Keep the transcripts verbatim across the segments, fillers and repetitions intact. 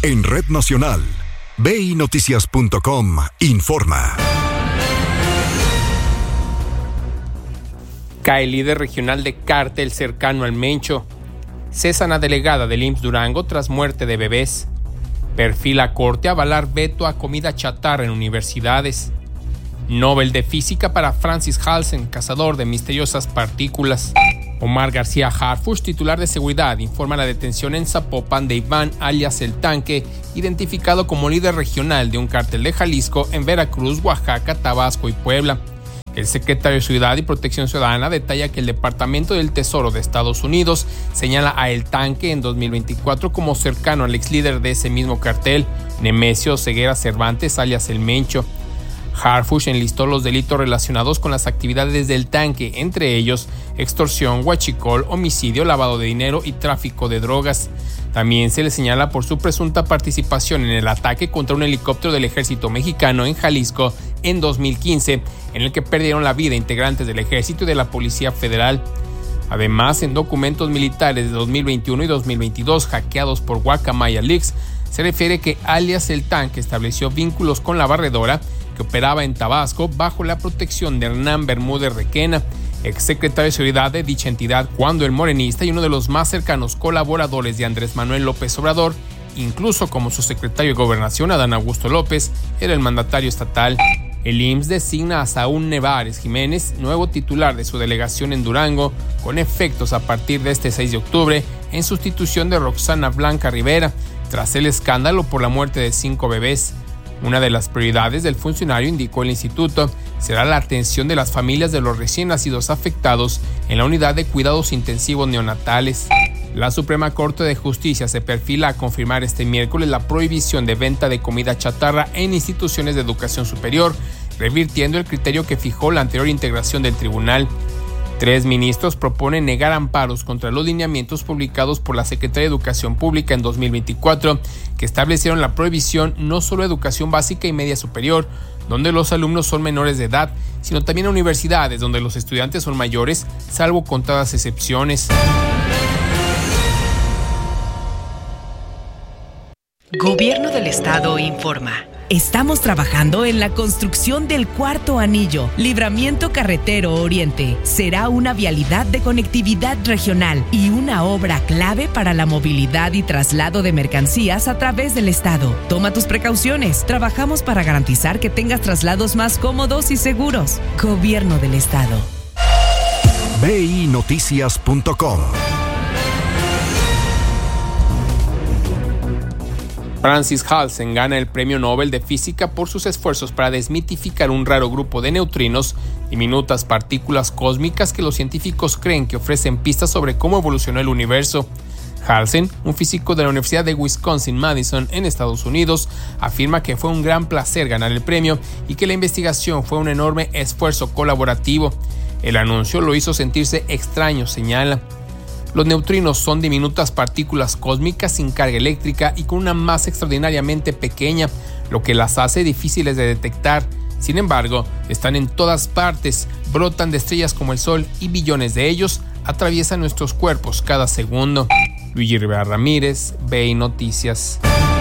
En Red Nacional, B I Noticias punto com informa. Cae líder regional de cártel cercano al Mencho. Cesan a delegada del I M S S Durango tras muerte de bebés. Perfila Corte avalar veto a comida chatarra en universidades. Nobel de Física para Francis Halsen, cazador de misteriosas partículas. Omar García Harfuch, titular de seguridad, informa la detención en Zapopan de Iván alias El Tanque, identificado como líder regional de un cártel de Jalisco en Veracruz, Oaxaca, Tabasco y Puebla. El secretario de Seguridad y Protección Ciudadana detalla que el Departamento del Tesoro de Estados Unidos señala a El Tanque en dos mil veinticuatro como cercano al ex líder de ese mismo cartel, Nemesio Ceguera Cervantes alias El Mencho. Harfuch enlistó los delitos relacionados con las actividades del Tanque, entre ellos extorsión, huachicol, homicidio, lavado de dinero y tráfico de drogas. También se le señala por su presunta participación en el ataque contra un helicóptero del ejército mexicano en Jalisco en dos mil quince, en el que perdieron la vida integrantes del ejército y de la Policía Federal. Además, en documentos militares de dos mil veintiuno y dos mil veintidós hackeados por Guacamaya Leaks, se refiere que alias El Tanque estableció vínculos con la barredora que operaba en Tabasco bajo la protección de Hernán Bermúdez Requena, exsecretario de Seguridad de dicha entidad, cuando el morenista y uno de los más cercanos colaboradores de Andrés Manuel López Obrador, incluso como su secretario de Gobernación, Adán Augusto López, era el mandatario estatal. El I M S S designa a Saúl Nevares Jiménez, nuevo titular de su delegación en Durango, con efectos a partir de este seis de octubre, en sustitución de Roxana Blanca Rivera, tras el escándalo por la muerte de cinco bebés. Una de las prioridades del funcionario, indicó el instituto, será la atención de las familias de los recién nacidos afectados en la unidad de cuidados intensivos neonatales. La Suprema Corte de Justicia se perfila a confirmar este miércoles la prohibición de venta de comida chatarra en instituciones de educación superior, revirtiendo el criterio que fijó la anterior integración del tribunal. Tres ministros proponen negar amparos contra los lineamientos publicados por la Secretaría de Educación Pública en dos mil veinticuatro, que establecieron la prohibición no solo a educación básica y media superior, donde los alumnos son menores de edad, sino también a universidades, donde los estudiantes son mayores, salvo contadas excepciones. Gobierno del Estado informa. Estamos trabajando en la construcción del cuarto anillo, Libramiento Carretero Oriente. Será una vialidad de conectividad regional y una obra clave para la movilidad y traslado de mercancías a través del Estado. Toma tus precauciones. Trabajamos para garantizar que tengas traslados más cómodos y seguros. Gobierno del Estado. B I Noticias punto com. Francis Halsen gana el Premio Nobel de Física por sus esfuerzos para desmitificar un raro grupo de neutrinos, diminutas partículas cósmicas que los científicos creen que ofrecen pistas sobre cómo evolucionó el universo. Halsen, un físico de la Universidad de Wisconsin-Madison en Estados Unidos, afirma que fue un gran placer ganar el premio y que la investigación fue un enorme esfuerzo colaborativo. El anuncio lo hizo sentirse extraño, señala. Los neutrinos son diminutas partículas cósmicas sin carga eléctrica y con una masa extraordinariamente pequeña, lo que las hace difíciles de detectar. Sin embargo, están en todas partes, brotan de estrellas como el Sol y billones de ellos atraviesan nuestros cuerpos cada segundo. Luigi Rivera Ramírez, B I Noticias.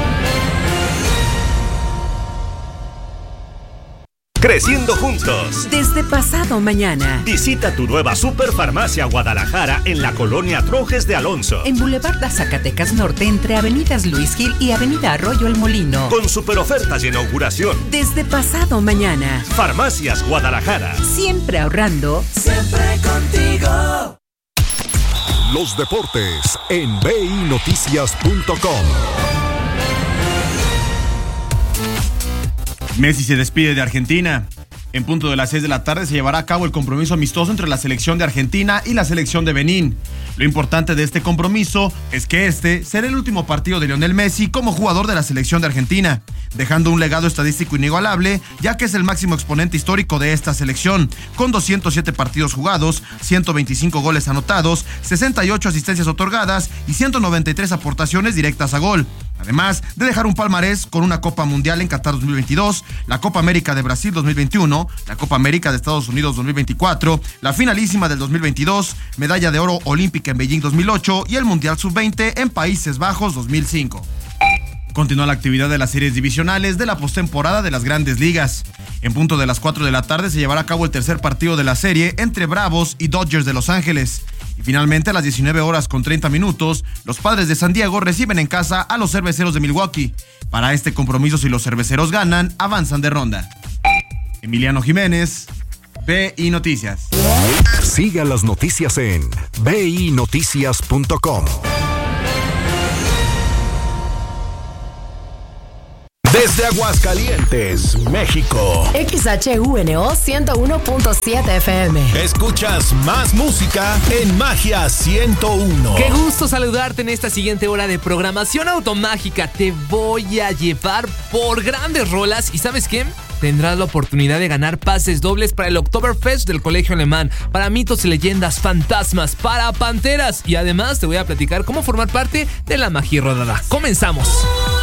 Creciendo juntos. Desde pasado mañana. Visita tu nueva Superfarmacia Guadalajara en la colonia Trojes de Alonso. En Boulevard de Zacatecas Norte, entre Avenidas Luis Gil y Avenida Arroyo El Molino. Con super ofertas de inauguración. Desde pasado mañana. Farmacias Guadalajara. Siempre ahorrando. Siempre contigo. Los deportes en B I Noticias punto com. Messi se despide de Argentina. En punto de las seis de la tarde se llevará a cabo el compromiso amistoso entre la selección de Argentina y la selección de Benín. Lo importante de este compromiso es que este será el último partido de Lionel Messi como jugador de la selección de Argentina, dejando un legado estadístico inigualable, ya que es el máximo exponente histórico de esta selección, con doscientos siete partidos jugados, ciento veinticinco goles anotados, sesenta y ocho asistencias otorgadas y ciento noventa y tres aportaciones directas a gol. Además de dejar un palmarés con una Copa Mundial en Qatar dos mil veintidós, la Copa América de Brasil dos mil veintiuno, la Copa América de Estados Unidos dos mil veinticuatro, la finalísima del dos mil veintidós, medalla de oro olímpica en Beijing dos mil ocho y el Mundial sub veinte en Países Bajos dos mil cinco. Continúa la actividad de las series divisionales de la postemporada de las Grandes Ligas. En punto de las cuatro de la tarde se llevará a cabo el tercer partido de la serie entre Bravos y Dodgers de Los Ángeles. Y finalmente a las diecinueve horas con treinta minutos, los Padres de San Diego reciben en casa a los Cerveceros de Milwaukee. Para este compromiso, si los Cerveceros ganan, avanzan de ronda. Emiliano Jiménez, B I Noticias. Siga las noticias en b i noticias punto com. Desde Aguascalientes, México. X H U N O ciento uno punto siete F M. Escuchas más música en Magia ciento uno. Qué gusto saludarte en esta siguiente hora de programación automágica. Te voy a llevar por grandes rolas y ¿sabes qué? Tendrás la oportunidad de ganar pases dobles para el Oktoberfest del Colegio Alemán, para mitos y leyendas, fantasmas, para panteras y además te voy a platicar cómo formar parte de la Magia Rodada. ¡Comenzamos!